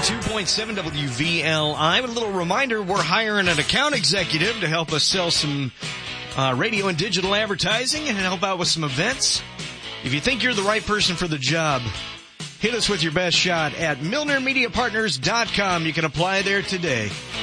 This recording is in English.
92.7 WVLI. With a little reminder, we're hiring an account executive to help us sell some radio and digital advertising and help out with some events. If you think you're the right person for the job, hit us with your best shot at MilnerMediaPartners.com. You can apply there today.